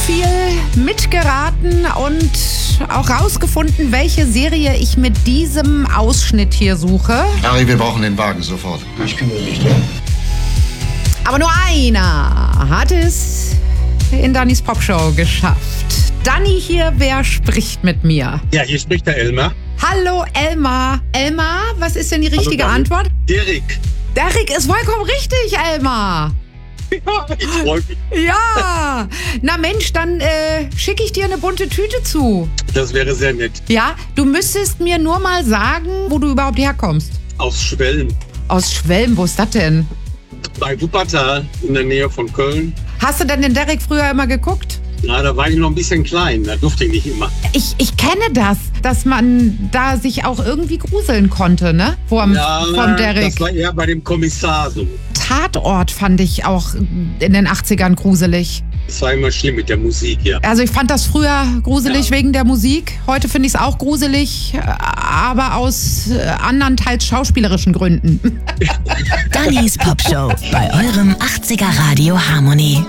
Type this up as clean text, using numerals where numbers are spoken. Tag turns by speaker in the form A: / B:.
A: viel mitgeraten und auch rausgefunden, welche Serie ich mit diesem Ausschnitt hier suche.
B: Harry, wir brauchen den Wagen sofort.
C: Ich kümmere mich drum.
A: Aber nur einer hat es in Dannys Popshow geschafft. Danny hier, wer spricht mit mir?
D: Ja, hier spricht der Elmar.
A: Hallo Elmar. Elmar, was ist denn die richtige
D: Hallo,
A: Antwort?
D: Derek.
A: Derek ist vollkommen richtig, Elmar.
D: Ja, ich freue mich.
A: Ja. Na Mensch, dann schicke ich dir eine bunte Tüte zu.
D: Das wäre sehr nett.
A: Ja, du müsstest mir nur mal sagen, wo du überhaupt herkommst.
D: Aus Schwelm.
A: Aus Schwelm, wo ist das denn?
D: Bei Wuppertal in der Nähe von Köln.
A: Hast du denn den Derek früher immer geguckt?
D: Ja, da war ich noch ein bisschen klein, da durfte ich nicht immer.
A: Ich kenne das, dass man da sich auch irgendwie gruseln konnte, ne? Vom Derek.
D: Das war eher bei dem Kommissar so.
A: Tatort fand ich auch in den 80ern gruselig.
D: Das war immer schlimm mit der Musik, ja.
A: Also ich fand das früher gruselig wegen der Musik. Heute finde ich es auch gruselig, aber aus anderen, teils schauspielerischen Gründen.
E: Dannys Popshow bei eurem 80er Radio Harmony.